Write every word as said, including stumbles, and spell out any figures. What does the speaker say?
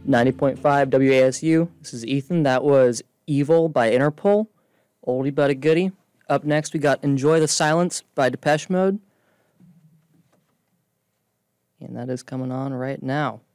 ninety point five W A S U. This is Ethan. That was Evil by Interpol. Oldie but a goodie. Up next, we got Enjoy the Silence by Depeche Mode. And that is coming on right now.